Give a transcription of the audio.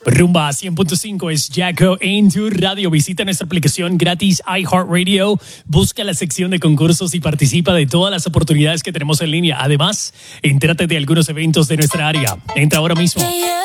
Rumba 100.5 es Jacko en tu radio. Visita nuestra aplicación gratis iHeartRadio. Busca la sección de concursos y participa de todas las oportunidades que tenemos en línea. Además, entérate de algunos eventos de nuestra área. Entra ahora mismo.